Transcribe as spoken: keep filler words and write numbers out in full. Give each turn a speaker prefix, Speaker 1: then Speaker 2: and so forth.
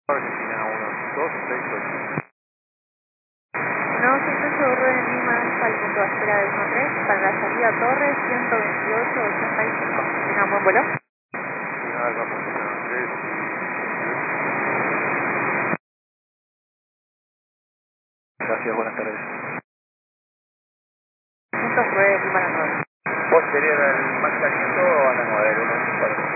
Speaker 1: Argentina uno dos seis ocho.
Speaker 2: uno seis ocho, rueda en Lima, Alfa, el punto de espera de uno tres, para la salida Torres, ciento veintiocho ochenta y cinco. Tengan buen vuelo.
Speaker 1: Alfa Argentina tres. Gracias, buenas tardes.
Speaker 2: Puntos rueda de Lima a la nueve.
Speaker 1: ¿Posterior al Max Sarmiento o a la nueve?